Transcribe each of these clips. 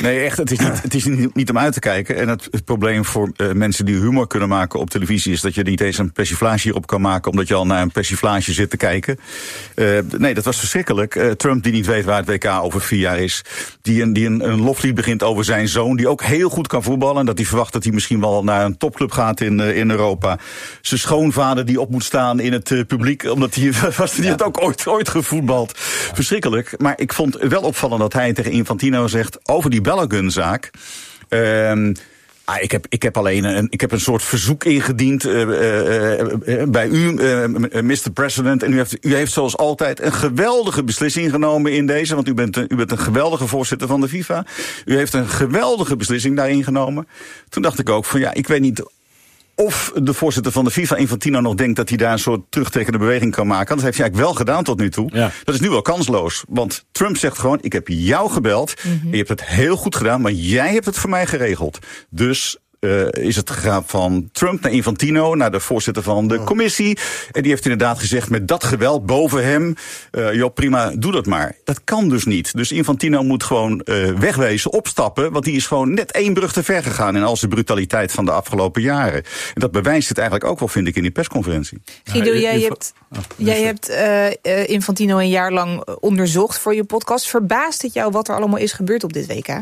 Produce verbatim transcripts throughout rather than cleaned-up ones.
Nee, echt, het is niet, het is niet, niet om uit te kijken. En het, het probleem voor uh, mensen die humor kunnen maken op televisie is dat je niet eens een persiflage hierop kan maken, omdat je al naar een persiflage zit te kijken. Uh, nee, dat was verschrikkelijk. Uh, Trump die niet weet waar het W K over vier jaar is. Die, een, die een, een loflied begint over zijn zoon, die ook heel goed kan voetballen. En dat hij verwacht dat hij misschien wel naar een topclub gaat in, uh, in Europa. Zijn schoonvader die op moet staan in het uh, publiek, omdat hij was die ja. het ook ooit, ooit gevoetbald. Ja. Verschrikkelijk. Maar ik vond wel opvallend dat hij tegen Infantino zegt over die Balogun-zaak. Uh, Ah, ik, heb, ik heb alleen een, ik heb een soort verzoek ingediend uh, uh, uh, bij u, uh, mister President. En u heeft, u heeft zoals altijd een geweldige beslissing genomen in deze. Want u bent, u bent een geweldige voorzitter van de FIFA. U heeft een geweldige beslissing daarin genomen. Toen dacht ik ook van ja, ik weet niet of de voorzitter van de FIFA, Infantino, nog denkt dat hij daar een soort terugtrekkende beweging kan maken. Dat heeft hij eigenlijk wel gedaan tot nu toe. Ja. Dat is nu wel kansloos. Want Trump zegt gewoon, ik heb jou gebeld. Mm-hmm. En je hebt het heel goed gedaan, maar jij hebt het voor mij geregeld. Dus Uh, is het gegaan van Trump naar Infantino, naar de voorzitter van de commissie. En die heeft inderdaad gezegd, met dat geweld boven hem, Uh, joh, prima, doe dat maar. Dat kan dus niet. Dus Infantino moet gewoon uh, wegwezen, opstappen. Want die is gewoon net één brug te ver gegaan in al zijn brutaliteit van de afgelopen jaren. En dat bewijst het eigenlijk ook wel, vind ik, in die persconferentie. Guido, ja, jij hebt, oh, jij hebt uh, uh, Infantino een jaar lang onderzocht voor je podcast. Verbaast het jou wat er allemaal is gebeurd op dit W K?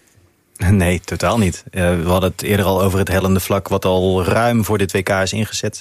Nee, totaal niet. Uh, we hadden het eerder al over het hellende vlak wat al ruim voor dit W K is ingezet.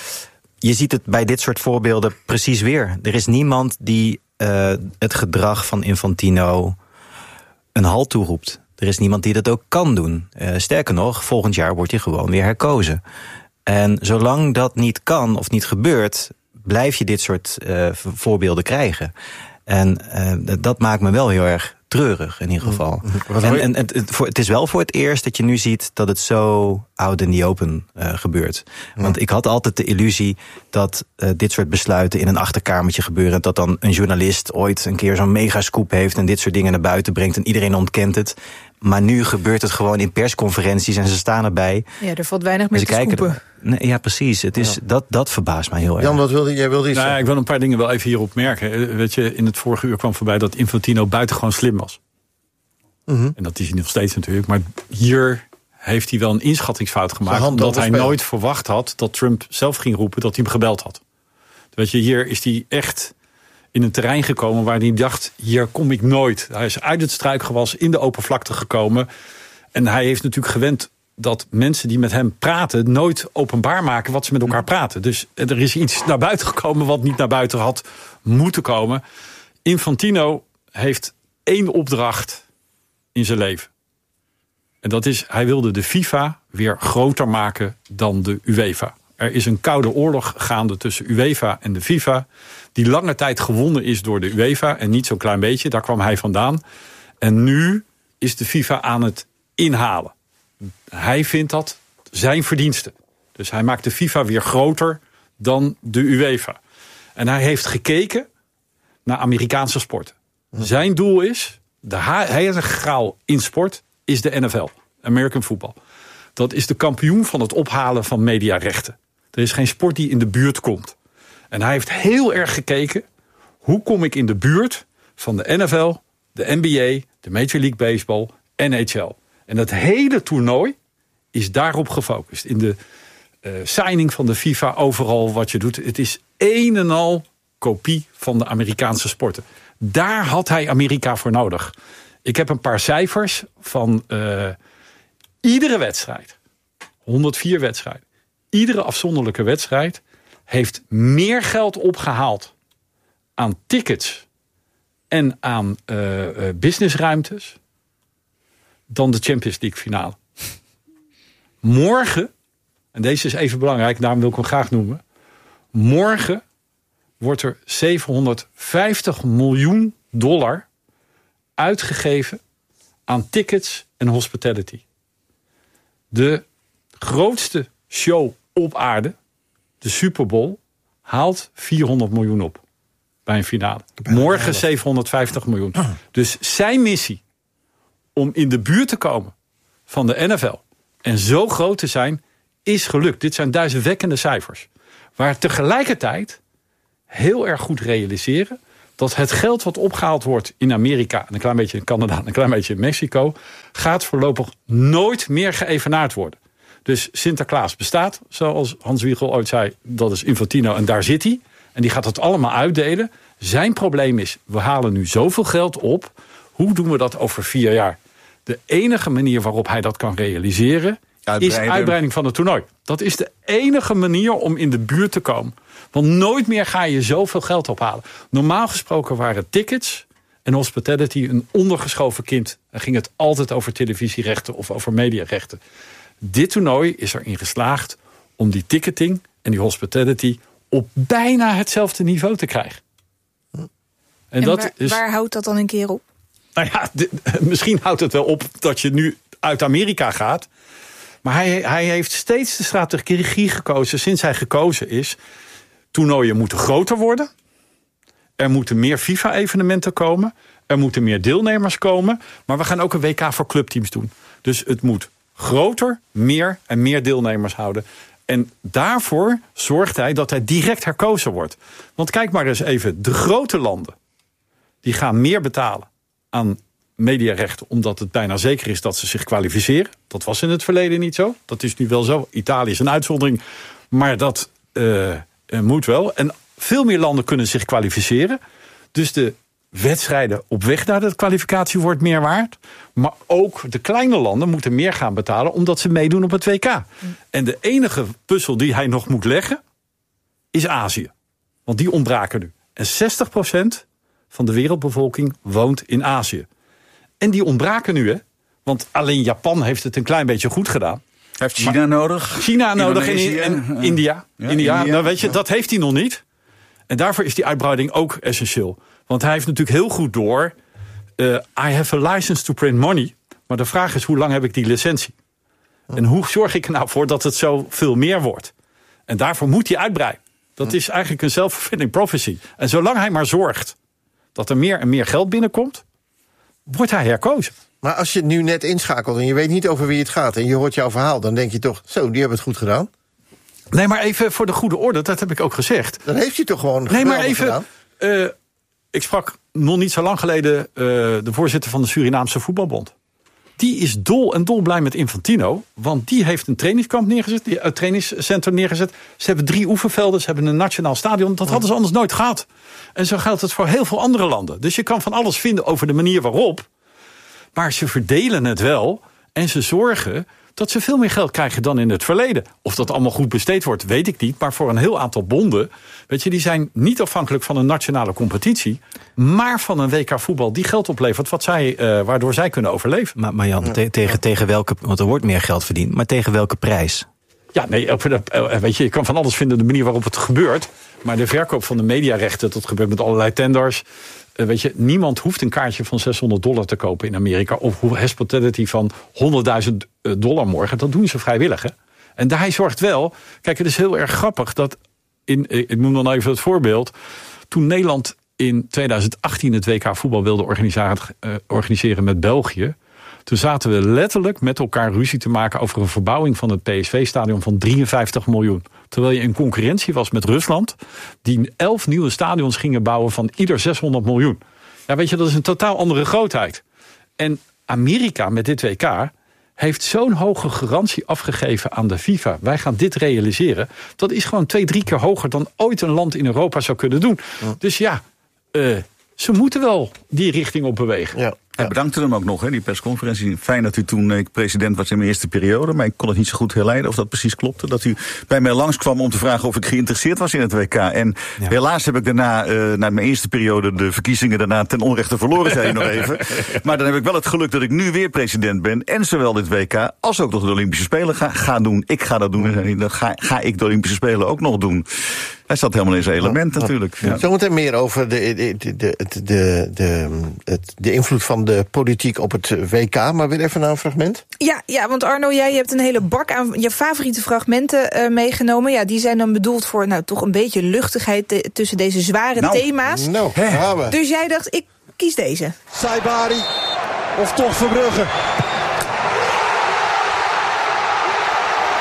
Je ziet het bij dit soort voorbeelden precies weer. Er is niemand die uh, het gedrag van Infantino een halt toeroept. Er is niemand die dat ook kan doen. Uh, sterker nog, volgend jaar wordt hij gewoon weer herkozen. En zolang dat niet kan of niet gebeurt, blijf je dit soort uh, voorbeelden krijgen. En uh, dat maakt me wel heel erg treurig in ieder geval. En, en het, het, het is wel voor het eerst dat je nu ziet dat het zo out in the open uh, gebeurt. Want ik had altijd de illusie dat uh, dit soort besluiten in een achterkamertje gebeuren. Dat dan een journalist ooit een keer zo'n megascoop heeft en dit soort dingen naar buiten brengt en iedereen ontkent het. Maar nu gebeurt het gewoon in persconferenties en ze staan erbij. Ja, er valt weinig meer te scoopen. Nee, ja, precies. Het is, ja. dat, dat verbaast mij heel erg. Jan, wat wilde jij wilde iets nou, zeggen? Ik wil een paar dingen wel even hierop merken. Weet je, in het vorige uur kwam voorbij dat Infantino buitengewoon slim was. Mm-hmm. En dat is hij nog steeds natuurlijk. Maar hier heeft hij wel een inschattingsfout gemaakt. Omdat hij nooit verwacht had dat Trump zelf ging roepen dat hij hem gebeld had. Weet je, hier is hij echt in een terrein gekomen waar hij dacht, hier kom ik nooit. Hij is uit het struikgewas in de open vlakte gekomen. En hij heeft natuurlijk gewend dat mensen die met hem praten nooit openbaar maken wat ze met elkaar praten. Dus er is iets naar buiten gekomen wat niet naar buiten had moeten komen. Infantino heeft één opdracht in zijn leven. En dat is, hij wilde de FIFA weer groter maken dan de UEFA. Er is een koude oorlog gaande tussen UEFA en de FIFA, die lange tijd gewonnen is door de UEFA en niet zo'n klein beetje. Daar kwam hij vandaan. En nu is de FIFA aan het inhalen. Hij vindt dat zijn verdienste. Dus hij maakt de FIFA weer groter dan de UEFA. En hij heeft gekeken naar Amerikaanse sporten. Zijn doel is, de heilige graal in sport is de N F L, American Football. Dat is de kampioen van het ophalen van mediarechten. Er is geen sport die in de buurt komt. En hij heeft heel erg gekeken, hoe kom ik in de buurt van de N F L, de N B A, de Major League Baseball, N H L. En dat hele toernooi is daarop gefocust. In de uh, signing van de FIFA, overal wat je doet. Het is een en al kopie van de Amerikaanse sporten. Daar had hij Amerika voor nodig. Ik heb een paar cijfers van uh, iedere wedstrijd. honderdvier wedstrijden. Iedere afzonderlijke wedstrijd heeft meer geld opgehaald aan tickets en aan uh, uh, businessruimtes dan de Champions League finale. Morgen, en deze is even belangrijk, daarom wil ik hem graag noemen. Morgen wordt er zevenhonderdvijftig miljoen dollar uitgegeven aan tickets en hospitality. De grootste show op aarde, de Super Bowl, haalt vierhonderd miljoen op bij een finale. Morgen zevenhonderdvijftig miljoen. Dus zijn missie om in de buurt te komen van de N F L en zo groot te zijn, is gelukt. Dit zijn duizendwekkende cijfers. Waar tegelijkertijd heel erg goed realiseren dat het geld wat opgehaald wordt in Amerika... en een klein beetje in Canada en een klein beetje in Mexico... gaat voorlopig nooit meer geëvenaard worden. Dus Sinterklaas bestaat, zoals Hans Wiegel ooit zei... dat is Infantino en daar zit hij. En die gaat het allemaal uitdelen. Zijn probleem is, we halen nu zoveel geld op. Hoe doen we dat over vier jaar? De enige manier waarop hij dat kan realiseren... Uitbreiden. is uitbreiding van het toernooi. Dat is de enige manier om in de buurt te komen. Want nooit meer ga je zoveel geld ophalen. Normaal gesproken waren tickets en hospitality een ondergeschoven kind. Dan ging het altijd over televisierechten of over mediarechten. Dit toernooi is erin geslaagd om die ticketing en die hospitality... op bijna hetzelfde niveau te krijgen. En, en dat waar, is, waar houdt dat dan een keer op? Nou ja, de, misschien houdt het wel op dat je nu uit Amerika gaat... Maar hij, hij heeft steeds de strategie gekozen sinds hij gekozen is. Toernooien moeten groter worden. Er moeten meer FIFA-evenementen komen. Er moeten meer deelnemers komen. Maar we gaan ook een W K voor clubteams doen. Dus het moet groter, meer en meer deelnemers houden. En daarvoor zorgt hij dat hij direct herkozen wordt. Want kijk maar eens even, de grote landen... die gaan meer betalen aan mediarechten, omdat het bijna zeker is dat ze zich kwalificeren. Dat was in het verleden niet zo. Dat is nu wel zo. Italië is een uitzondering, maar dat uh, moet wel. En veel meer landen kunnen zich kwalificeren. Dus de wedstrijden op weg naar de kwalificatie wordt meer waard. Maar ook de kleine landen moeten meer gaan betalen, omdat ze meedoen op het W K. Mm. En de enige puzzel die hij nog moet leggen is Azië. Want die ontbraken nu. En zestig procent van de wereldbevolking woont in Azië. En die ontbraken nu, hè? Want alleen Japan heeft het een klein beetje goed gedaan. Hij heeft China nodig. China nodig en, en uh, India. Ja, India. India. Nou, weet je, dat heeft hij nog niet. En daarvoor is die uitbreiding ook essentieel. Want hij heeft natuurlijk heel goed door... Uh, I have a license to print money. Maar de vraag is, hoe lang heb ik die licentie? Oh. En hoe zorg ik er nou voor dat het zo veel meer wordt? En daarvoor moet hij uitbreiden. Dat is eigenlijk een self-fulfilling prophecy. En zolang hij maar zorgt dat er meer en meer geld binnenkomt... wordt hij herkozen. Maar als je het nu net inschakelt en je weet niet over wie het gaat... en je hoort jouw verhaal, dan denk je toch... zo, die hebben het goed gedaan. Nee, maar even voor de goede orde, dat heb ik ook gezegd. Dan heeft hij toch gewoon nee, maar even, gedaan? Uh, ik sprak nog niet zo lang geleden... Uh, de voorzitter van de Surinaamse Voetbalbond. Die is dol en dol blij met Infantino. Want die heeft een trainingskamp neergezet, die, een trainingscentrum neergezet. Ze hebben drie oefenvelden, ze hebben een nationaal stadion. Dat hadden ze anders nooit gehad. En zo geldt het voor heel veel andere landen. Dus je kan van alles vinden over de manier waarop. Maar ze verdelen het wel. En ze zorgen dat ze veel meer geld krijgen dan in het verleden. Of dat allemaal goed besteed wordt, weet ik niet. Maar voor een heel aantal bonden, weet je, die zijn niet afhankelijk van een nationale competitie, maar van een W K voetbal die geld oplevert, wat zij, uh, waardoor zij kunnen overleven. Maar, maar Jan, te, tegen, tegen welke, want er wordt meer geld verdiend, maar tegen welke prijs? Ja, nee, weet je, je kan van alles vinden de manier waarop het gebeurt. Maar de verkoop van de mediarechten, dat gebeurt met allerlei tenders. Uh, weet je, niemand hoeft een kaartje van zeshonderd dollar te kopen in Amerika. Of hospitality van honderdduizend dollar morgen. Dat doen ze vrijwillig, hè? En hij zorgt wel... Kijk, het is heel erg grappig dat... in, ik noem dan even het voorbeeld. Toen Nederland in tweeduizend achttien het W K voetbal wilde organiseren, uh, organiseren met België... toen zaten we letterlijk met elkaar ruzie te maken over een verbouwing van het P S V-stadion van drieënvijftig miljoen. Terwijl je in concurrentie was met Rusland, die elf nieuwe stadions gingen bouwen van ieder zeshonderd miljoen. Ja, weet je, dat is een totaal andere grootheid. En Amerika met dit W K heeft zo'n hoge garantie afgegeven aan de FIFA. Wij gaan dit realiseren. Dat is gewoon twee, drie keer hoger dan ooit een land in Europa zou kunnen doen. Ja. Dus ja, uh, ze moeten wel die richting op bewegen. Ja. Hij bedankte hem ook nog, hè, die persconferentie. Fijn dat u toen ik president was in mijn eerste periode, maar ik kon het niet zo goed herleiden of dat precies klopte. Dat u bij mij langskwam om te vragen of ik geïnteresseerd was in het W K. En ja. helaas heb ik daarna, uh, na mijn eerste periode, de verkiezingen daarna ten onrechte verloren, zei je nog even. Maar dan heb ik wel het geluk dat ik nu weer president ben en zowel dit W K als ook nog de Olympische Spelen ga, ga doen. Ik ga dat doen en dan ga, ga ik de Olympische Spelen ook nog doen. Hij zat helemaal in zijn element, ja, natuurlijk. Ja. Zometeen meer over de, de, de, de, de, de, de invloed van de politiek op het W K. Maar weer even naar een fragment. Ja, ja, want Arno, jij hebt een hele bak aan je favoriete fragmenten uh, meegenomen. Ja, die zijn dan bedoeld voor nou toch een beetje luchtigheid te, tussen deze zware nou, thema's. Nou, gaan we. Dus jij dacht, ik kies deze. Saibari of toch Verbrugge.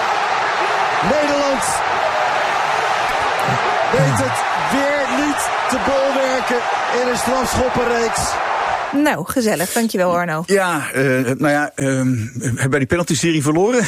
Nederland weet het weer niet te bolwerken in een strafschoppenreeks. Nou, gezellig. Dankjewel, Arno. Ja, uh, nou ja, uh, hebben wij die penalty-serie verloren?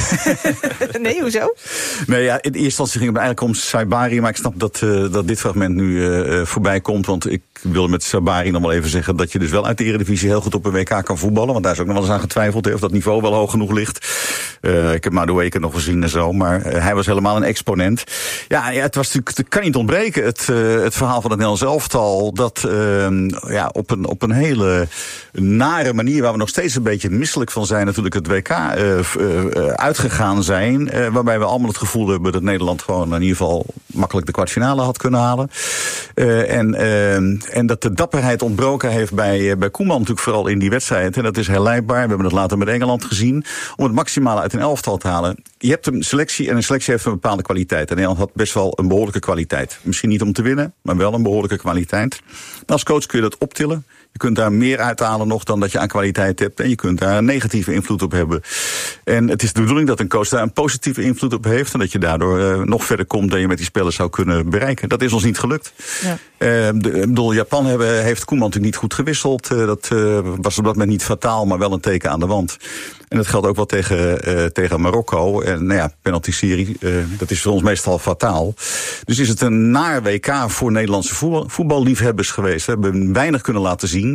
Nee, hoezo? Nee, ja, in eerste instantie ging het eigenlijk om Saibari, maar ik snap dat, uh, dat dit fragment nu uh, voorbij komt, want ik wil met Saibari nog wel even zeggen dat je dus wel uit de Eredivisie heel goed op een W K kan voetballen, want daar is ook nog wel eens aan getwijfeld, hè, of dat niveau wel hoog genoeg ligt. Uh, ik heb Madueke nog gezien en zo, maar uh, hij was helemaal een exponent. Ja, ja, het was natuurlijk, het kan niet ontbreken, het, uh, het verhaal van het Nederlands elftal, dat uh, ja, op een, op een hele nare manier, waar we nog steeds een beetje misselijk van zijn, natuurlijk het W K uh, uh, uitgegaan zijn, uh, waarbij we allemaal het gevoel hebben dat Nederland gewoon in ieder geval makkelijk de kwartfinale had kunnen halen. Uh, en, uh, en dat de dapperheid ontbroken heeft bij, uh, bij Koeman natuurlijk vooral in die wedstrijd. En dat is herleidbaar. We hebben het later met Engeland gezien. Om het maximale uit een elftal te halen. Je hebt een selectie en een selectie heeft een bepaalde kwaliteit. En Nederland had best wel een behoorlijke kwaliteit. Misschien niet om te winnen, maar wel een behoorlijke kwaliteit. En als coach kun je dat optillen. Je kunt daar meer uithalen nog dan dat je aan kwaliteit hebt. En je kunt daar een negatieve invloed op hebben. En het is de bedoeling dat een coach daar een positieve invloed op heeft. En dat je daardoor uh, nog verder komt dan je met die spelers zou kunnen bereiken. Dat is ons niet gelukt. Ja. Uh, de, ik bedoel, Japan hebben, heeft Koeman natuurlijk niet goed gewisseld. Uh, dat uh, was op dat moment niet fataal, maar wel een teken aan de wand. En dat geldt ook wel tegen, uh, tegen Marokko. En nou ja, penalty-serie, uh, dat is voor ons meestal fataal. Dus is het een naar W K voor Nederlandse voetbal, voetballiefhebbers geweest. We hebben weinig kunnen laten zien.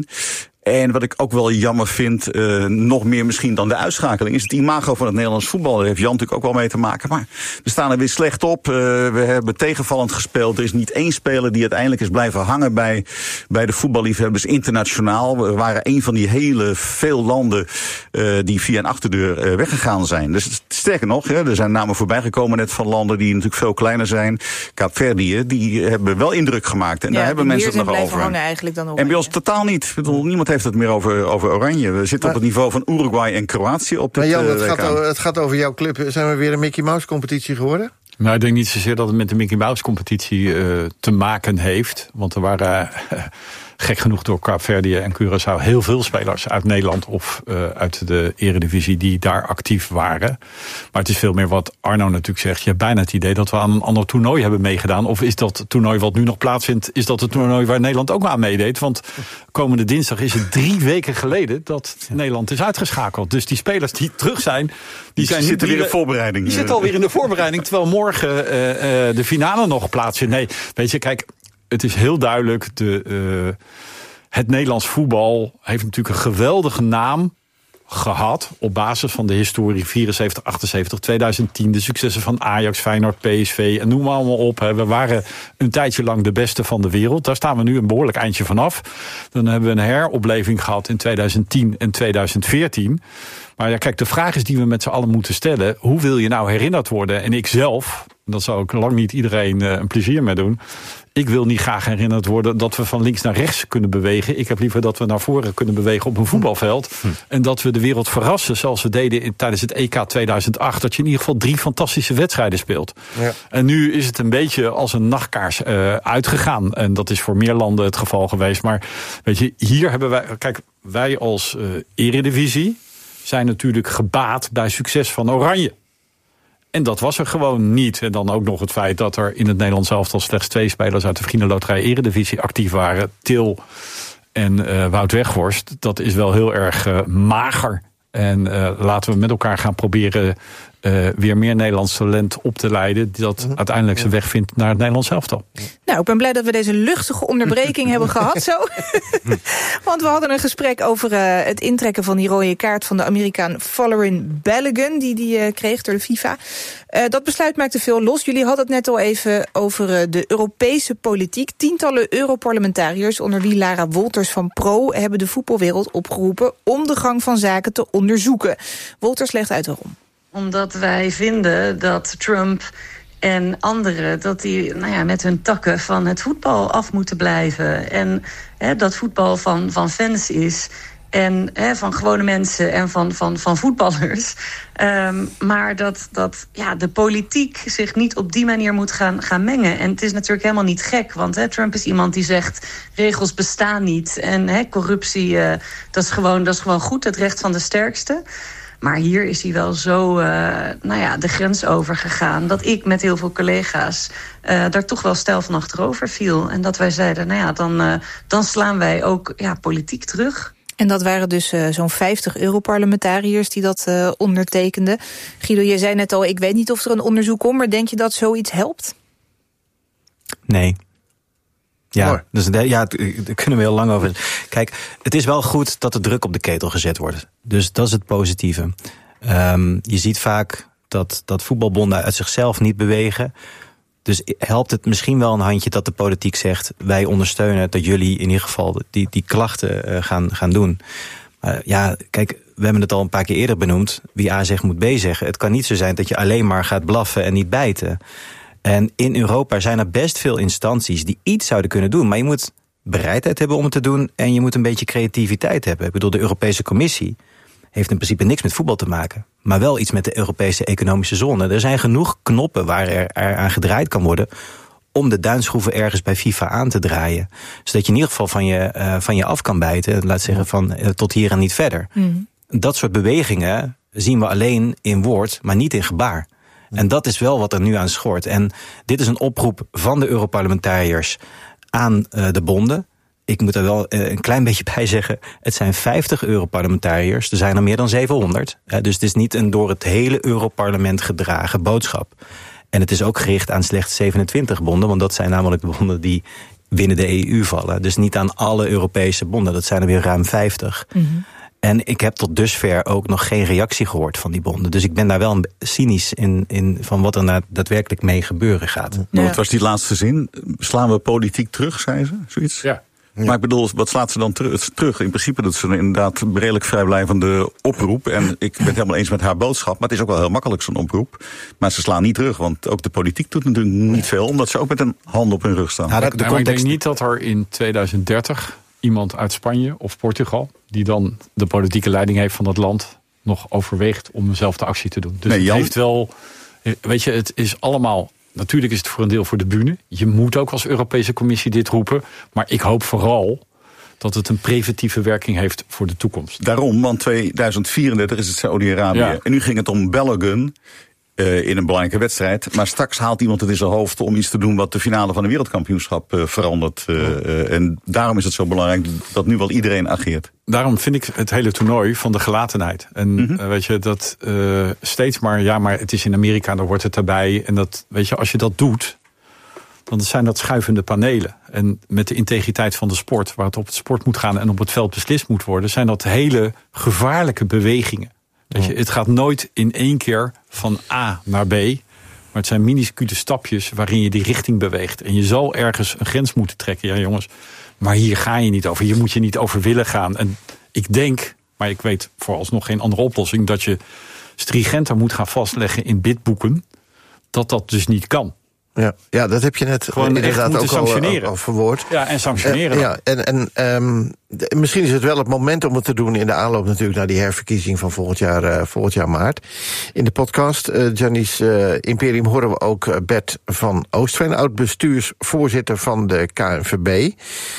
En wat ik ook wel jammer vind, uh, nog meer misschien dan de uitschakeling, is het imago van het Nederlands voetbal. Daar heeft Jan natuurlijk ook wel mee te maken. Maar we staan er weer slecht op. Uh, we hebben tegenvallend gespeeld. Er is niet één speler die uiteindelijk is blijven hangen bij, bij de voetballiefhebbers internationaal. We waren een van die hele veel landen uh, die via een achterdeur uh, weggegaan zijn. Dus sterker nog, hè, er zijn namen voorbijgekomen net van landen die natuurlijk veel kleiner zijn. Kaapverdië, die hebben wel indruk gemaakt. En ja, daar hebben mensen het nog over. Hangen eigenlijk dan en bij ons totaal niet. Ik bedoel, niemand heeft het meer over, over Oranje. We zitten maar op het niveau van Uruguay en Kroatië op dit Maar Jan, het, uh, gaat over, het gaat over jouw club. Zijn we weer een Mickey Mouse competitie geworden? Nou, ik denk niet zozeer dat het met de Mickey Mouse competitie uh, te maken heeft. Want er waren uh, gek genoeg door Kaapverdië en Curaçao heel veel spelers uit Nederland of uh, uit de Eredivisie die daar actief waren. Maar het is veel meer wat Arno natuurlijk zegt. Je hebt bijna het idee dat we aan een ander toernooi hebben meegedaan. Of is dat toernooi wat nu nog plaatsvindt, is dat het toernooi waar Nederland ook aan meedeed? Want komende dinsdag is het drie weken geleden dat Nederland is uitgeschakeld. Dus die spelers die terug zijn, die, die zijn zitten weer in de voorbereiding. Die zitten alweer in de voorbereiding, terwijl morgen uh, uh, de finale nog plaatsvindt. Nee, weet je, kijk, het is heel duidelijk, de, uh, het Nederlands voetbal heeft natuurlijk een geweldige naam gehad op basis van de historie vierenzeventig, achtenzeventig, tweeduizend tien, de successen van Ajax, Feyenoord, P S V en noem maar allemaal op. Hè. We waren een tijdje lang de beste van de wereld. Daar staan we nu een behoorlijk eindje vanaf. Dan hebben we een heropleving gehad in tweeduizend tien en tweeduizend veertien. Maar ja, kijk, de vraag is die we met z'n allen moeten stellen. Hoe wil je nou herinnerd worden? En ik zelf, dat zou ook lang niet iedereen uh, een plezier mee doen. Ik wil niet graag herinnerd worden dat we van links naar rechts kunnen bewegen. Ik heb liever dat we naar voren kunnen bewegen op een voetbalveld. Hm. En dat we de wereld verrassen zoals we deden in, tijdens het E K tweeduizend acht. Dat je in ieder geval drie fantastische wedstrijden speelt. Ja. En nu is het een beetje als een nachtkaars uh, uitgegaan. En dat is voor meer landen het geval geweest. Maar weet je, hier hebben wij... Kijk, wij als uh, Eredivisie zijn natuurlijk gebaat bij succes van Oranje. En dat was er gewoon niet. En dan ook nog het feit dat er in het Nederlands elftal slechts twee spelers uit de Vriendenloterij Eredivisie actief waren. Til en uh, Wout Weghorst. Dat is wel heel erg uh, mager. En uh, laten we met elkaar gaan proberen uh, weer meer Nederlands talent op te leiden, dat mm-hmm. uiteindelijk zijn weg vindt naar het Nederlands elftal. Nou, ik ben blij dat we deze luchtige onderbreking hebben gehad zo. Want we hadden een gesprek over uh, het intrekken van die rode kaart van de Amerikaan Folarin Balogun, die die uh, kreeg door de FIFA. Uh, dat besluit maakte veel los. Jullie hadden het net al even over uh, de Europese politiek. Tientallen Europarlementariërs, onder wie Lara Wolters van Pro, hebben de voetbalwereld opgeroepen om de gang van zaken te onderzoeken. Wolters legt uit waarom. Omdat wij vinden dat Trump en anderen, dat die nou ja, met hun takken van het voetbal af moeten blijven. En hè, dat voetbal van, van fans is. En hè, van gewone mensen en van, van, van voetballers. Um, maar dat, dat ja, de politiek zich niet op die manier moet gaan, gaan mengen. En het is natuurlijk helemaal niet gek. Want hè, Trump is iemand die zegt, regels bestaan niet. En hè, corruptie, uh, dat, is gewoon, dat is gewoon goed, het recht van de sterkste. Maar hier is hij wel zo uh, nou ja, de grens overgegaan... dat ik met heel veel collega's uh, daar toch wel stijl van achterover viel. En dat wij zeiden, nou ja, dan, uh, dan slaan wij ook ja, politiek terug. En dat waren dus uh, zo'n vijftig Europarlementariërs die dat uh, ondertekenden. Guido, je zei net al, ik weet niet of er een onderzoek komt... maar denk je dat zoiets helpt? Nee. Ja, dus de, ja, daar kunnen we heel lang over. Kijk, het is wel goed dat de druk op de ketel gezet wordt. Dus dat is het positieve. Um, je ziet vaak dat, dat voetbalbonden uit zichzelf niet bewegen. Dus helpt het misschien wel een handje dat de politiek zegt... wij ondersteunen dat jullie in ieder geval die, die klachten uh, gaan, gaan doen. Uh, ja, kijk, we hebben het al een paar keer eerder benoemd. Wie A zegt moet B zeggen. Het kan niet zo zijn dat je alleen maar gaat blaffen en niet bijten. En in Europa zijn er best veel instanties die iets zouden kunnen doen. Maar je moet bereidheid hebben om het te doen... en je moet een beetje creativiteit hebben. Ik bedoel, de Europese Commissie heeft in principe niks met voetbal te maken... maar wel iets met de Europese economische zone. Er zijn genoeg knoppen waar er, er aan gedraaid kan worden... om de duinschroeven ergens bij FIFA aan te draaien. Zodat je in ieder geval van je, uh, van je af kan bijten. Laat zeggen van uh, tot hier en niet verder. Mm. Dat soort bewegingen zien we alleen in woord, maar niet in gebaar. En dat is wel wat er nu aan schort. En dit is een oproep van de Europarlementariërs aan uh, de bonden. Ik moet er wel uh, een klein beetje bij zeggen... het zijn vijftig Europarlementariërs, er zijn er meer dan zevenhonderd. Uh, dus het is niet een door het hele Europarlement gedragen boodschap. En het is ook gericht aan slechts zevenentwintig bonden... want dat zijn namelijk de bonden die binnen de E U vallen. Dus niet aan alle Europese bonden, dat zijn er weer ruim vijftig. Mm-hmm. En ik heb tot dusver ook nog geen reactie gehoord van die bonden. Dus ik ben daar wel een cynisch in, in van wat er nou daadwerkelijk mee gebeuren gaat. Ja. Maar wat was die laatste zin? Slaan we politiek terug, zei ze? Zoiets? Ja. Ja. Maar ik bedoel, wat slaat ze dan terug? In principe doet ze inderdaad een redelijk vrijblijvende oproep. En ik ben het helemaal eens met haar boodschap. Maar het is ook wel heel makkelijk, zo'n oproep. Maar ze slaan niet terug, want ook de politiek doet natuurlijk niet veel. Omdat ze ook met een hand op hun rug staan. Ja, de, de context... Ik denk niet dat er in tweeduizend dertig iemand uit Spanje of Portugal... die dan de politieke leiding heeft van dat land... nog overweegt om dezelfde actie te doen. Dus nee, het heeft wel... Weet je, het is allemaal... Natuurlijk is het voor een deel voor de bühne. Je moet ook als Europese Commissie dit roepen. Maar ik hoop vooral dat het een preventieve werking heeft voor de toekomst. Daarom, want tweeduizend vierendertig is het Saudi-Arabië. Ja. En nu ging het om Balogun uh, in een belangrijke wedstrijd. Maar straks haalt iemand het in zijn hoofd om iets te doen... wat de finale van een wereldkampioenschap uh, verandert. Uh, uh, en daarom is het zo belangrijk dat nu wel iedereen ageert. Daarom vind ik het hele toernooi van de gelatenheid. En mm-hmm. uh, weet je, dat uh, steeds maar... ja, maar het is in Amerika, dan wordt het erbij. En dat, weet je, als je dat doet... dan zijn dat schuivende panelen. En met de integriteit van de sport... waar het op het sport moet gaan en op het veld beslist moet worden... zijn dat hele gevaarlijke bewegingen. Weet je, het gaat nooit in één keer van A naar B... maar het zijn minuscule stapjes waarin je die richting beweegt. En je zal ergens een grens moeten trekken. Ja, jongens, maar hier ga je niet over. Hier moet je niet over willen gaan. En ik denk, maar ik weet vooralsnog geen andere oplossing... dat je stringenter moet gaan vastleggen in bidboeken... dat dat dus niet kan. Ja, ja, dat heb je net gewoon inderdaad ook sanctioneren. al, al verwoord. Ja, en sanctioneren. Uh, ja, en en um, de, misschien is het wel het moment om het te doen... in de aanloop natuurlijk naar die herverkiezing van volgend jaar, uh, volgend jaar maart. In de podcast, uh, Gianni's uh, Imperium, horen we ook uh, Bert van Oostveen... oud-bestuursvoorzitter van de K N V B...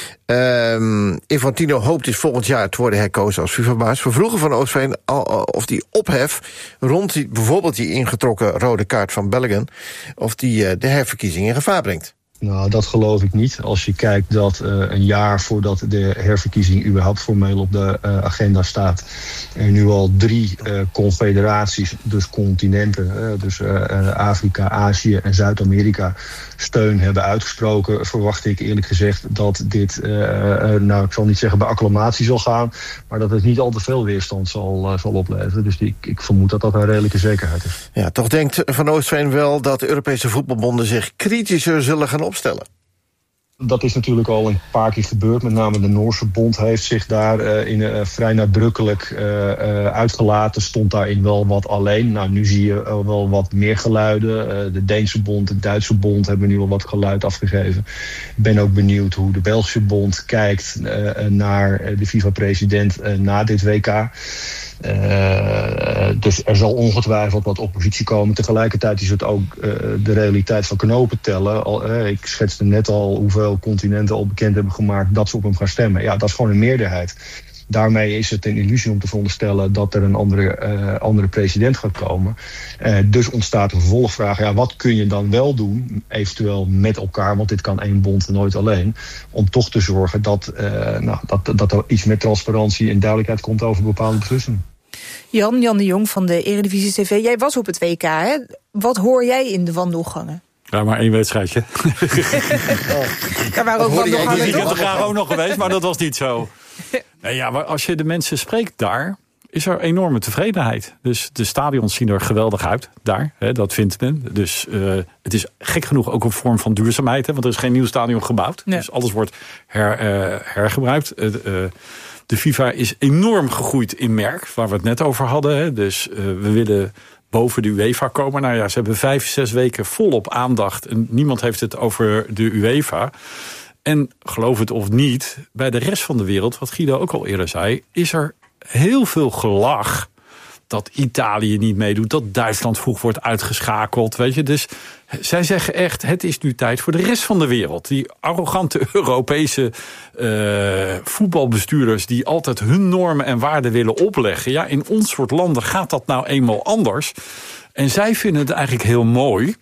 Um, Infantino hoopt dus volgend jaar te worden herkozen als FIFA-baas. We vroegen van Oostveen al, al, of die ophef rond die, bijvoorbeeld die ingetrokken rode kaart van Balogun... of die uh, de herverkiezing in gevaar brengt. Nou, dat geloof ik niet. Als je kijkt dat uh, een jaar voordat de herverkiezing überhaupt formeel op de uh, agenda staat... er nu al drie uh, confederaties, dus continenten, uh, dus uh, Afrika, Azië en Zuid-Amerika... steun hebben uitgesproken, verwacht ik eerlijk gezegd dat dit, uh, uh, nou ik zal niet zeggen bij acclamatie zal gaan... maar dat het niet al te veel weerstand zal, uh, zal opleveren. Dus ik, ik vermoed dat dat een redelijke zekerheid is. Ja, toch denkt Van Oostveen wel dat de Europese voetbalbonden zich kritischer zullen gaan opstellen? Dat is natuurlijk al een paar keer gebeurd. Met name de Noorse bond heeft zich daar uh, in, uh, vrij nadrukkelijk uh, uh, uitgelaten. Stond daarin wel wat alleen. Nou, nu zie je uh, wel wat meer geluiden. Uh, de Deense bond, de Duitse bond hebben nu al wat geluid afgegeven. Ik ben ook benieuwd hoe de Belgische bond kijkt uh, naar de FIFA-president uh, na dit W K. Uh, dus er zal ongetwijfeld wat oppositie komen. Tegelijkertijd is het ook uh, de realiteit van knopen tellen. Al, uh, ik schetste net al hoeveel continenten al bekend hebben gemaakt dat ze op hem gaan stemmen. Ja, dat is gewoon een meerderheid. Daarmee is het een illusie om te veronderstellen dat er een andere, uh, andere president gaat komen. Uh, dus ontstaat een vervolgvraag. Ja, wat kun je dan wel doen, eventueel met elkaar, want dit kan één bond nooit alleen, om toch te zorgen dat, uh, nou, dat, dat er iets met transparantie en duidelijkheid komt over bepaalde beslissingen. Jan, Jan de Jong van de Eredivisie T V. Jij was op het W K, hè? Wat hoor jij in de wandelgangen? Ja, maar één wedstrijdje. Daar waren ook wandelgangen. Ik ben er graag ook nog geweest, maar dat was niet zo. Nee, ja, maar als je de mensen spreekt daar, is er enorme tevredenheid. Dus de stadions zien er geweldig uit daar. Hè, dat vindt men. Dus uh, het is gek genoeg ook een vorm van duurzaamheid. Hè, want er is geen nieuw stadion gebouwd. Nee. Dus alles wordt her, uh, hergebruikt. Uh, uh, de FIFA is enorm gegroeid in merk, waar we het net over hadden. Hè. Dus uh, we willen boven de UEFA komen. Nou ja, ze hebben vijf, zes weken volop aandacht. En niemand heeft het over de UEFA. En geloof het of niet, bij de rest van de wereld, wat Guido ook al eerder zei, is er heel veel gelach dat Italië niet meedoet, dat Duitsland vroeg wordt uitgeschakeld. Weet je, dus zij zeggen echt, het is nu tijd voor de rest van de wereld. Die arrogante Europese uh, voetbalbestuurders die altijd hun normen en waarden willen opleggen. Ja, in ons soort landen gaat dat nou eenmaal anders. En zij vinden het eigenlijk heel mooi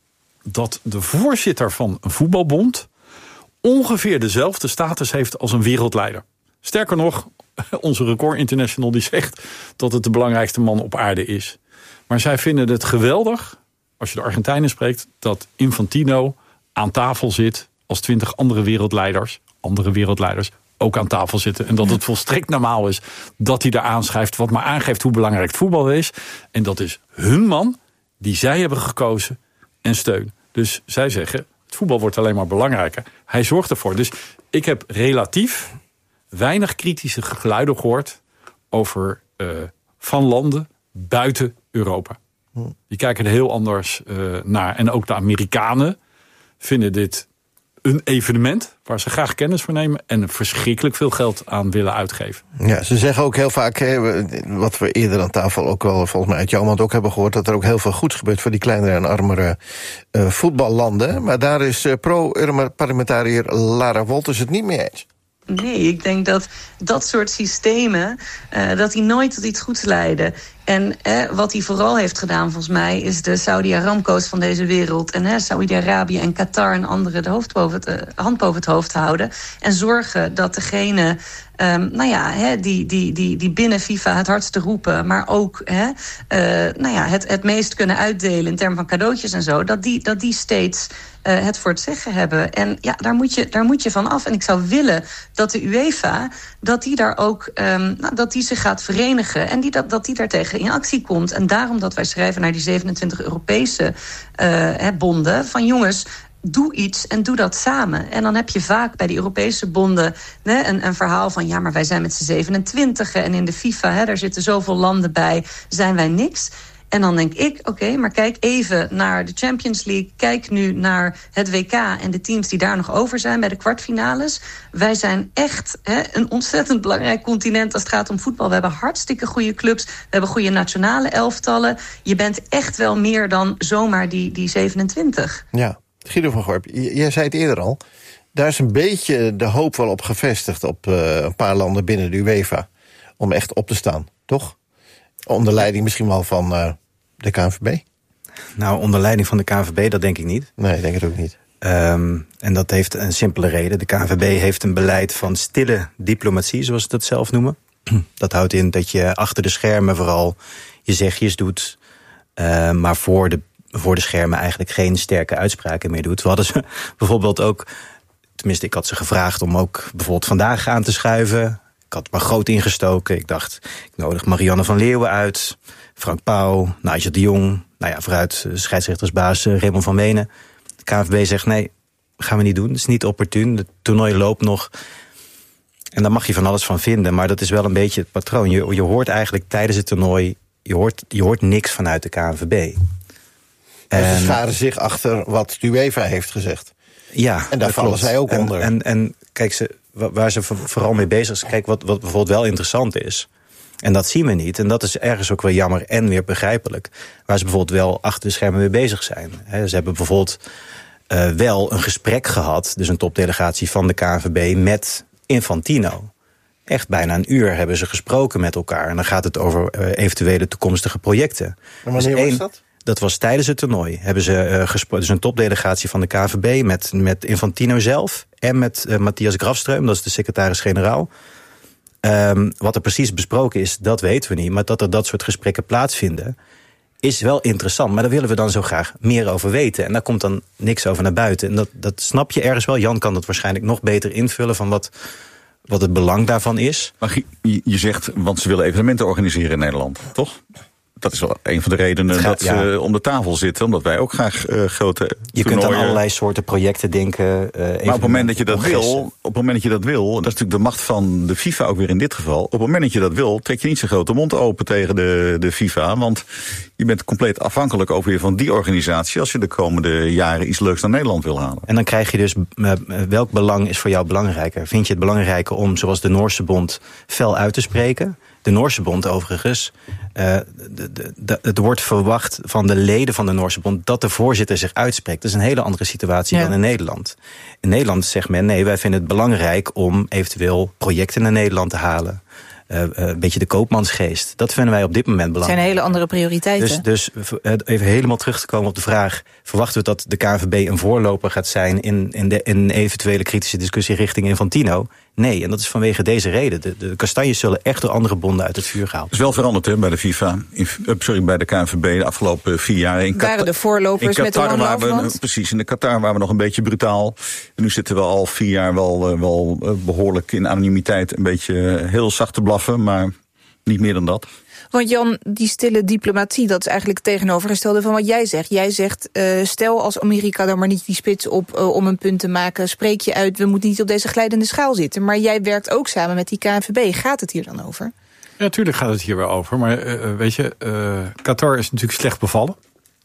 dat de voorzitter van een voetbalbond ongeveer dezelfde status heeft als een wereldleider. Sterker nog, onze Record International die zegt dat het de belangrijkste man op aarde is. Maar zij vinden het geweldig, als je de Argentijnen spreekt, dat Infantino aan tafel zit als twintig andere wereldleiders, andere wereldleiders ook aan tafel zitten. En dat het volstrekt normaal is dat hij daar aanschrijft, wat maar aangeeft hoe belangrijk het voetbal is. En dat is hun man die zij hebben gekozen en steun. Dus zij zeggen, het voetbal wordt alleen maar belangrijker. Hij zorgt ervoor. Dus ik heb relatief weinig kritische geluiden gehoord over uh, van landen buiten Europa. Die kijken er heel anders uh, naar. En ook de Amerikanen vinden dit een evenement waar ze graag kennis van nemen en verschrikkelijk veel geld aan willen uitgeven. Ja, ze zeggen ook heel vaak, hè, wat we eerder aan tafel ook wel volgens mij uit jouw mond ook hebben gehoord, dat er ook heel veel goeds gebeurt voor die kleinere en armere uh, voetballanden. Maar daar is uh, pro-parlementariër Lara Wolters het niet mee eens. Nee, ik denk dat dat soort systemen, uh, dat die nooit tot iets goeds leiden. En eh, wat hij vooral heeft gedaan, volgens mij, is de Saudi Aramco's van deze wereld en eh, Saudi-Arabië en Qatar en anderen de hoofd boven het, uh, hand boven het hoofd houden. En zorgen dat degene, um, nou ja, hè, die, die, die, die binnen FIFA het hardste roepen, maar ook hè, uh, nou ja, het, het meest kunnen uitdelen in termen van cadeautjes en zo, dat die, dat die steeds uh, het voor het zeggen hebben. En ja, daar moet je, daar moet je van af. En ik zou willen dat de UEFA, dat die daar ook, um, nou, dat die zich gaat verenigen en die, dat, dat die daartegen in actie komt. En daarom dat wij schrijven naar die zevenentwintig Europese uh, hè, bonden van jongens, doe iets en doe dat samen. En dan heb je vaak bij die Europese bonden hè, een, een verhaal van ja, maar wij zijn met z'n zevenentwintigen en in de FIFA, hè, daar zitten zoveel landen bij, zijn wij niks. En dan denk ik, oké, okay, maar kijk even naar de Champions League. Kijk nu naar het W K en de teams die daar nog over zijn bij de kwartfinales. Wij zijn echt hè, een ontzettend belangrijk continent als het gaat om voetbal. We hebben hartstikke goede clubs. We hebben goede nationale elftallen. Je bent echt wel meer dan zomaar die, die zevenentwintig. Ja, Guido van Gorp, jij zei het eerder al. Daar is een beetje de hoop wel op gevestigd op uh, een paar landen binnen de UEFA. Om echt op te staan, toch? Onder leiding misschien wel van Uh, de K N V B? Nou, onder leiding van de K N V B, dat denk ik niet. Nee, ik denk het ook niet. Um, en dat heeft een simpele reden. De K N V B heeft een beleid van stille diplomatie, zoals ze dat zelf noemen. Dat houdt in dat je achter de schermen vooral je zegjes doet, uh, maar voor de, voor de schermen eigenlijk geen sterke uitspraken meer doet. We hadden ze bijvoorbeeld ook, tenminste ik had ze gevraagd om ook bijvoorbeeld vandaag aan te schuiven. Ik had maar groot ingestoken. Ik dacht, ik nodig Marianne van Leeuwen uit, Frank Pauw, Nigel de Jong, nou ja, vooruit scheidsrechtersbaas Raymond van Wenen. De K N V B zegt nee, gaan we niet doen. Dat is niet opportun. Het toernooi loopt nog. En daar mag je van alles van vinden. Maar dat is wel een beetje het patroon. Je, je hoort eigenlijk tijdens het toernooi, je hoort, je hoort niks vanuit de K N V B. En ze scharen zich achter wat de UEFA heeft gezegd. Ja, en daar vallen klopt. zij ook en, onder. En, en kijk, ze, waar ze vooral mee bezig zijn, kijk, wat, wat bijvoorbeeld wel interessant is, en dat zien we niet, en dat is ergens ook wel jammer en weer begrijpelijk, waar ze bijvoorbeeld wel achter de schermen mee bezig zijn. He, ze hebben bijvoorbeeld uh, wel een gesprek gehad, dus een topdelegatie van de K N V B met Infantino. Echt bijna een uur hebben ze gesproken met elkaar. En dan gaat het over uh, eventuele toekomstige projecten. En wanneer dus was dat? Dat was tijdens het toernooi. Hebben ze uh, gesproken. Dus een topdelegatie van de K N V B met, met Infantino zelf en met uh, Matthias Grafström, dat is de secretaris-generaal. Um, wat er precies besproken is, dat weten we niet. Maar dat er dat soort gesprekken plaatsvinden, is wel interessant. Maar daar willen we dan zo graag meer over weten. En daar komt dan niks over naar buiten. En dat, dat snap je ergens wel. Jan kan dat waarschijnlijk nog beter invullen van wat, wat het belang daarvan is. Maar je zegt, want ze willen evenementen organiseren in Nederland, toch? Dat is wel een van de redenen gaat, dat ze ja. om de tafel zitten. Omdat wij ook graag uh, grote Je toernooien... kunt aan allerlei soorten projecten denken. Uh, maar op het moment dat je dat wil, op het moment dat je dat wil, dat is natuurlijk de macht van de FIFA ook weer in dit geval. Op het moment dat je dat wil, trek je niet zo'n grote mond open tegen de, de FIFA. Want je bent compleet afhankelijk ook weer van die organisatie als je de komende jaren iets leuks naar Nederland wil halen. En dan krijg je dus, uh, welk belang is voor jou belangrijker? Vind je het belangrijker om, zoals de Noorse bond, fel uit te spreken? De Noorse bond overigens, uh, de, de, de, het wordt verwacht van de leden van de Noorse bond dat de voorzitter zich uitspreekt. Dat is een hele andere situatie ja. dan in Nederland. In Nederland zegt men, nee, wij vinden het belangrijk om eventueel projecten naar Nederland te halen. Uh, uh, een beetje de koopmansgeest. Dat vinden wij op dit moment belangrijk. Het zijn hele andere prioriteiten. Dus, dus even helemaal terug te komen op de vraag, verwachten we dat de K N V B een voorloper gaat zijn in, in, de, in een eventuele kritische discussie richting Infantino? Nee, en dat is vanwege deze reden. De, de kastanjes zullen echt door andere bonden uit het vuur gehaald. Het is wel veranderd hè, bij de FIFA, in, sorry, bij de K N V B de afgelopen vier jaar. In waren de voorlopers in met de we, Precies, in de Qatar waren we nog een beetje brutaal. En nu zitten we al vier jaar wel, wel behoorlijk in anonimiteit een beetje heel zacht te blaffen, maar niet meer dan dat. Want Jan, die stille diplomatie, dat is eigenlijk het tegenovergestelde van wat jij zegt. Jij zegt, uh, stel als Amerika dan maar niet die spits op uh, om een punt te maken, spreek je uit, we moeten niet op deze glijdende schaal zitten. Maar jij werkt ook samen met die K N V B. Gaat het hier dan over? Ja, natuurlijk gaat het hier wel over. Maar uh, weet je, uh, Qatar is natuurlijk slecht bevallen.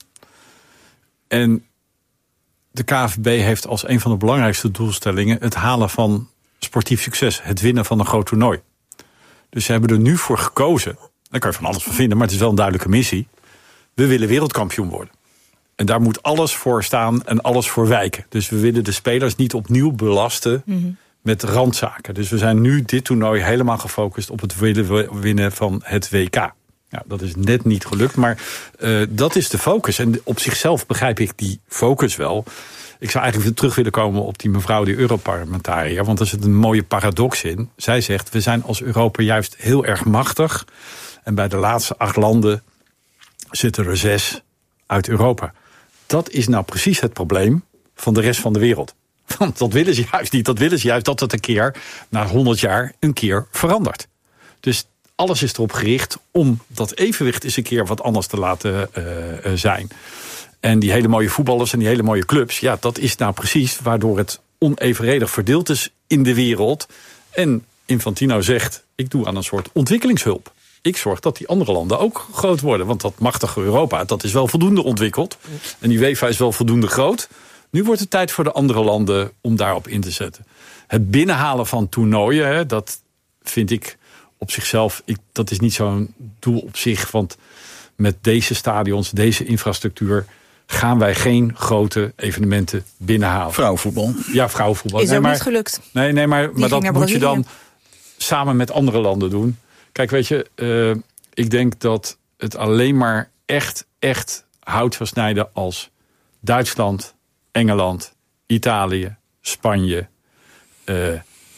En de K N V B heeft als een van de belangrijkste doelstellingen het halen van sportief succes. Het winnen van een groot toernooi. Dus ze hebben er nu voor gekozen. Daar kan je van alles van vinden, maar het is wel een duidelijke missie. We willen wereldkampioen worden. En daar moet alles voor staan en alles voor wijken. Dus we willen de spelers niet opnieuw belasten mm-hmm. met randzaken. Dus we zijn nu dit toernooi helemaal gefocust op het willen winnen van het W K. Nou, dat is net niet gelukt, maar uh, dat is de focus. En op zichzelf begrijp ik die focus wel. Ik zou eigenlijk weer terug willen komen op die mevrouw, die Europarlementariër. Want er zit een mooie paradox in. Zij zegt, we zijn als Europa juist heel erg machtig. En bij de laatste acht landen zitten er zes uit Europa. Dat is nou precies het probleem van de rest van de wereld. Want dat willen ze juist niet. Dat willen ze juist dat het een keer, na honderd jaar, een keer verandert. Dus alles is erop gericht om dat evenwicht eens een keer wat anders te laten uh, uh, zijn. En die hele mooie voetballers en die hele mooie clubs, ja, dat is nou precies waardoor het onevenredig verdeeld is in de wereld. En Infantino zegt, ik doe aan een soort ontwikkelingshulp. Ik zorg dat die andere landen ook groot worden. Want dat machtige Europa, dat is wel voldoende ontwikkeld. En die UEFA is wel voldoende groot. Nu wordt het tijd voor de andere landen om daarop in te zetten. Het binnenhalen van toernooien, hè, dat vind ik op zichzelf, ik, dat is niet zo'n doel op zich. Want met deze stadions, deze infrastructuur, gaan wij geen grote evenementen binnenhalen. Vrouwenvoetbal. Ja, vrouwenvoetbal. Is ook nee, maar, niet gelukt. Nee, nee maar, maar dat moet je dan samen met andere landen doen. Kijk, weet je, uh, ik denk dat het alleen maar echt, echt hout zou snijden als Duitsland, Engeland, Italië, Spanje, uh,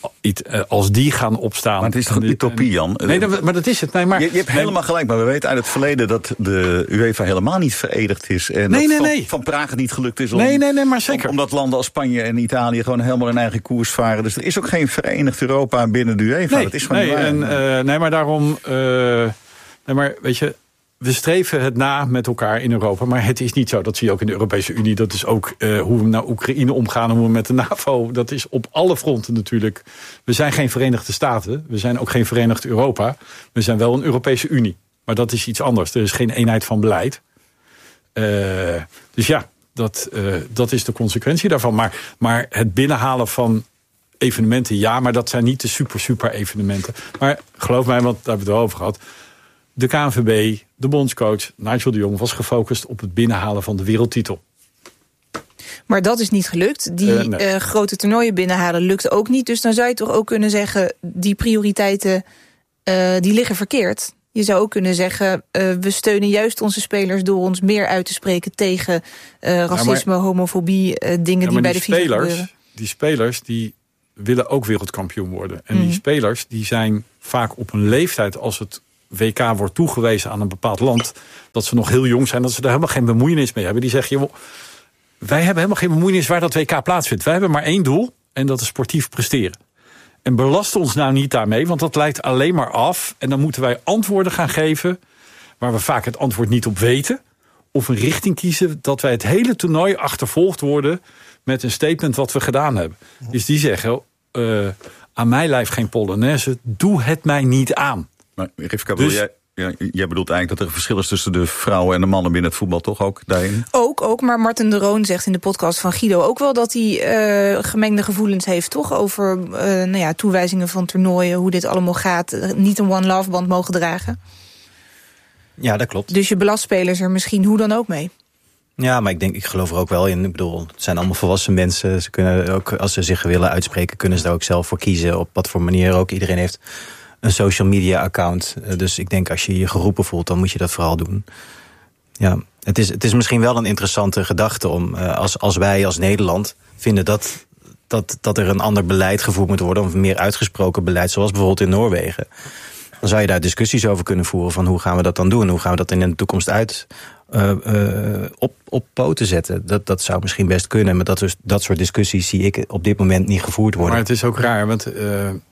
als die gaan opstaan. Maar het is toch een utopie, Jan? Nee, maar dat is het. Nee, maar, je, je hebt helemaal nee, gelijk, maar we weten uit het verleden dat de UEFA helemaal niet verenigd is. En nee, dat nee, van, nee. van Praag het niet gelukt is om, nee, nee, nee, maar zeker. Om, omdat landen als Spanje en Italië gewoon helemaal hun eigen koers varen. Dus er is ook geen verenigd Europa binnen de UEFA. Nee, dat is gewoon nee, en, uh, nee, maar daarom, uh, nee, maar weet je, we streven het na met elkaar in Europa, maar het is niet zo. Dat zie je ook in de Europese Unie. Dat is ook uh, hoe we naar Oekraïne omgaan, hoe we met de NAVO. Dat is op alle fronten natuurlijk. We zijn geen Verenigde Staten. We zijn ook geen Verenigd Europa. We zijn wel een Europese Unie. Maar dat is iets anders. Er is geen eenheid van beleid. Uh, dus ja, dat, uh, dat is de consequentie daarvan. Maar, maar het binnenhalen van evenementen, ja, maar dat zijn niet de super, super evenementen. Maar geloof mij, want daar hebben we het over gehad. De K N V B, de bondscoach, Nigel de Jong, was gefocust op het binnenhalen van de wereldtitel. Maar dat is niet gelukt. Die uh, nee. uh, grote toernooien binnenhalen lukt ook niet. Dus dan zou je toch ook kunnen zeggen, die prioriteiten uh, die liggen verkeerd. Je zou ook kunnen zeggen, uh, we steunen juist onze spelers door ons meer uit te spreken tegen uh, racisme, ja, maar, homofobie, uh, dingen ja, die bij de FIFA gebeuren. Die spelers die willen ook wereldkampioen worden. En mm. die spelers die zijn vaak op een leeftijd, als het W K wordt toegewezen aan een bepaald land, dat ze nog heel jong zijn, dat ze daar helemaal geen bemoeienis mee hebben. Die zeggen, joh, wij hebben helemaal geen bemoeienis waar dat W K plaatsvindt. Wij hebben maar één doel en dat is sportief presteren. En belast ons nou niet daarmee, want dat leidt alleen maar af. En dan moeten wij antwoorden gaan geven waar we vaak het antwoord niet op weten. Of een richting kiezen dat wij het hele toernooi achtervolgd worden met een statement wat we gedaan hebben. Dus die zeggen, uh, aan mij lijf geen Polonaise, doe het mij niet aan. Maar Rivka, dus, jij, ja, jij bedoelt eigenlijk dat er een verschil is tussen de vrouwen en de mannen binnen het voetbal, toch ook daarin? Ook, ook, maar Marten de Roon zegt in de podcast van Guido ook wel dat hij uh, gemengde gevoelens heeft, toch? Over uh, nou ja, toewijzingen van toernooien, hoe dit allemaal gaat. Uh, niet een One Love band mogen dragen. Ja, dat klopt. Dus je belast spelers er misschien hoe dan ook mee. Ja, maar ik denk, ik geloof er ook wel in. Ik bedoel, het zijn allemaal volwassen mensen. Ze kunnen ook, als ze zich willen uitspreken, kunnen ze daar ook zelf voor kiezen. Op wat voor manier ook. Iedereen heeft een social media account. Dus ik denk, als je je geroepen voelt, dan moet je dat vooral doen. Ja, het is, het is misschien wel een interessante gedachte om, als, als wij als Nederland vinden dat, dat, dat er een ander beleid gevoerd moet worden, of een meer uitgesproken beleid, zoals bijvoorbeeld in Noorwegen. Dan zou je daar discussies over kunnen voeren van hoe gaan we dat dan doen? Hoe gaan we dat in de toekomst uit uh, uh, op, op poten zetten? Dat, dat zou misschien best kunnen, maar dat, is, dat soort discussies zie ik op dit moment niet gevoerd worden. Maar het is ook raar, want uh, uh,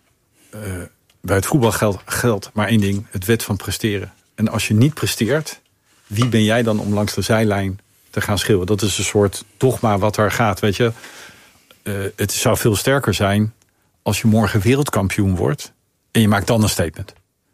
bij het voetbal geldt, geldt maar één ding, het wet van presteren. En als je niet presteert, wie ben jij dan om langs de zijlijn te gaan schreeuwen? Dat is een soort dogma wat daar gaat, weet je. Uh, het zou veel sterker zijn als je morgen wereldkampioen wordt en je maakt dan een statement.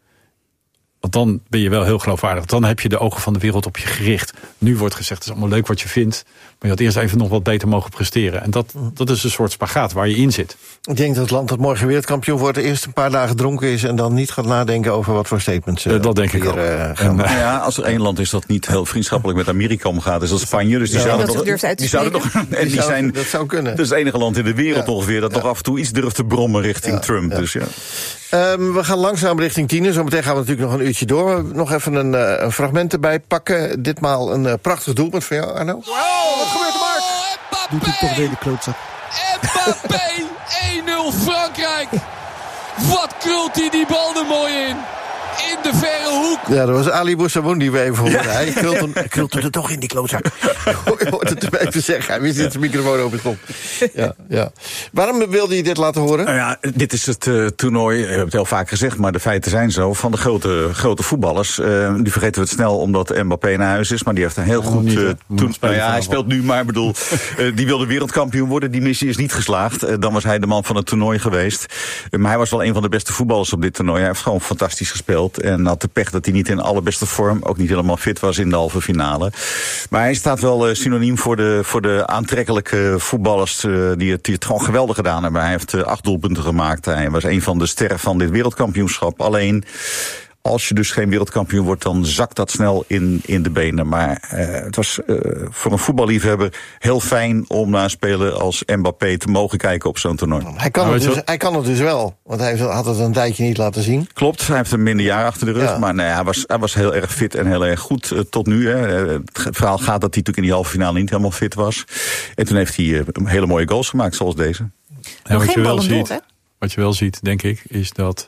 Want dan ben je wel heel geloofwaardig. Dan heb je de ogen van de wereld op je gericht. Nu wordt gezegd, het is allemaal leuk wat je vindt, maar je had eerst even nog wat beter mogen presteren. En dat, dat is een soort spagaat waar je in zit. Ik denk dat het land dat morgen wereldkampioen wordt eerst een paar dagen dronken is en dan niet gaat nadenken over wat voor statements. Uh, dat denk ik ook. Uh, en, uh, ja, als er één land is dat niet heel vriendschappelijk met Amerika omgaat, is dat Spanje. Dus die ja, zouden nog, die, die zouden nog, en die, die zou, zijn, dat zou kunnen. Dat is het enige land in de wereld ja. ongeveer dat ja. nog af en toe iets durft te brommen richting ja. Trump. Ja. Dus ja. Um, we gaan langzaam richting tien uur. Zometeen gaan we natuurlijk nog een uurtje door. Nog even een, uh, een fragment erbij pakken. Ditmaal een uh, prachtig doelpunt voor jou, Arno. Wow, wat gebeurt er, Mark? Doet hij toch weer de klootzak. Mbappé, één nul Frankrijk. Wat krult hij die bal er mooi in. In de verre hoek. Ja, dat was Ali Boussamoun die we even hoorden. Ja. Hij krult hem, krult hem er toch in, die klootzak. Je hoort het erbij te zeggen. Hij wist dat de microfoon open stond. Ja, ja. Waarom wilde je dit laten horen? Nou ja, dit is het uh, toernooi, we hebben het heel vaak gezegd, maar de feiten zijn zo, van de grote, grote voetballers. Uh, die vergeten we het snel omdat Mbappé naar huis is, maar die heeft een heel oh, goed niet, uh, toen. Nou ja, hij speelt nu, maar bedoel, uh, die wilde wereldkampioen worden. Die missie is niet geslaagd. Uh, dan was hij de man van het toernooi geweest. Uh, maar hij was wel een van de beste voetballers op dit toernooi. Hij heeft gewoon fantastisch gespeeld. En had de pech dat hij niet in allerbeste vorm, ook niet helemaal fit was in de halve finale. Maar hij staat wel uh, synoniem voor de, voor de aantrekkelijke voetballers uh, die, het, die het gewoon geweldig gedaan hebben. Hij heeft uh, acht doelpunten gemaakt. Hij was een van de sterren van dit wereldkampioenschap. Alleen, als je dus geen wereldkampioen wordt, dan zakt dat snel in, in de benen. Maar uh, het was uh, voor een voetballiefhebber heel fijn om naar een speler als Mbappé te mogen kijken op zo'n toernooi. Hij kan, het dus, hij kan het dus wel, want hij had het een tijdje niet laten zien. Klopt, hij heeft een minder jaar achter de rug. Ja. Maar nee, hij, was, hij was heel erg fit en heel erg goed uh, tot nu. Hè. Het verhaal gaat dat hij natuurlijk in die halve finale niet helemaal fit was. En toen heeft hij uh, hele mooie goals gemaakt, zoals deze. Ja, wat, je wel ziet, wat je wel ziet, denk ik, is dat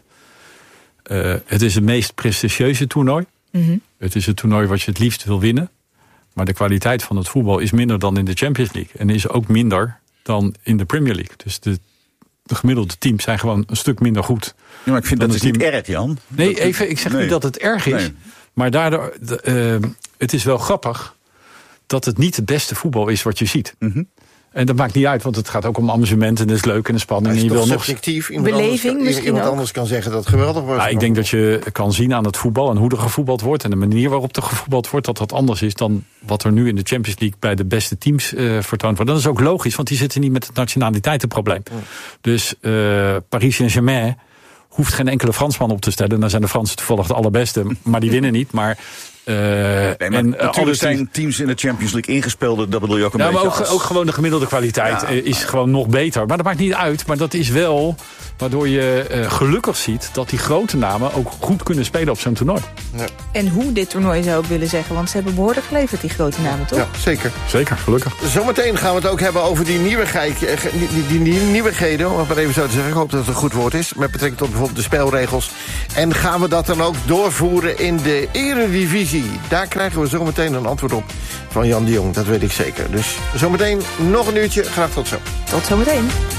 Uh, het is het meest prestigieuze toernooi. Mm-hmm. Het is het toernooi wat je het liefst wil winnen. Maar de kwaliteit van het voetbal is minder dan in de Champions League. En is ook minder dan in de Premier League. Dus de, de gemiddelde teams zijn gewoon een stuk minder goed. Ja, maar ik vind dat is team niet erg, Jan. Nee, dat even, ik zeg nee. niet dat het erg is. Nee. Maar daardoor, de, uh, het is wel grappig dat het niet het beste voetbal is wat je ziet. Mm-hmm. En dat maakt niet uit, want het gaat ook om amusement en het is leuk en de spanning. Het is en je toch wil subjectief. Nog beleving anders, misschien iemand ook. anders kan zeggen dat het geweldig was. Nou, ik denk dat je kan zien aan het voetbal en hoe er gevoetbald wordt en de manier waarop er gevoetbald wordt, dat dat anders is dan wat er nu in de Champions League bij de beste teams uh, vertoond wordt. Dat is ook logisch, want die zitten niet met het nationaliteitenprobleem. Ja. Dus uh, Paris Saint-Germain hoeft geen enkele Fransman op te stellen. Dan zijn de Fransen toevallig de allerbeste, maar die winnen niet. Maar Uh, nee, maar en natuurlijk zijn teams, teams in de Champions League ingespeld. Dat bedoel je ook een ja, beetje. Maar ook, als... ook gewoon de gemiddelde kwaliteit ja, is ja. gewoon nog beter. Maar dat maakt niet uit. Maar dat is wel waardoor je uh, gelukkig ziet dat die grote namen ook goed kunnen spelen op zo'n toernooi. Ja. En hoe dit toernooi zou ik willen zeggen. Want ze hebben behoorlijk geleverd, die grote namen, toch? Ja, zeker. Zeker, gelukkig. Zometeen gaan we het ook hebben over die nieuwigheid, die, die, die nieuwigheden, om het maar even zo te zeggen. Ik hoop dat het een goed woord is. Met betrekking tot bijvoorbeeld de spelregels. En gaan we dat dan ook doorvoeren in de Eredivisie? Daar krijgen we zometeen een antwoord op van Jan de Jong. Dat weet ik zeker. Dus zometeen nog een uurtje. Graag tot zo. Tot zometeen.